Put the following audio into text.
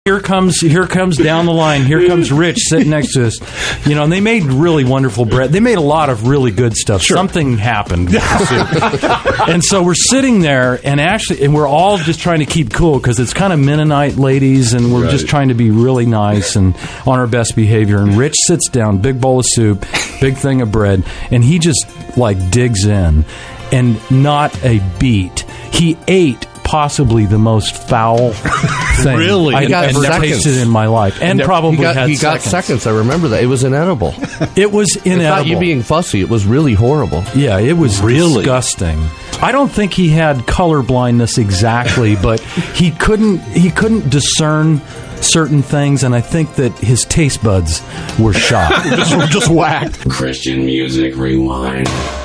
here comes down the line. Here comes Rich sitting next to us. You know, and they made really wonderful bread. They made a lot of really good stuff. Sure. Something happened with the soup. And so we're sitting there, and we're all just trying to keep cool because it's kind of Mennonite ladies, and we're just trying to be really nice and on our best behavior. And Rich sits down, big bowl of soup, big thing of bread, and he just like digs in, and not a beat. He ate possibly the most foul thing I've ever tasted in my life, and probably he got seconds. I remember that. It was inedible. It was inedible. It's not you being fussy. It was really horrible. Yeah, it was disgusting. I don't think he had color blindness exactly, but he couldn't discern certain things, and I think that his taste buds were shot. just whacked. Christian Music Rewind.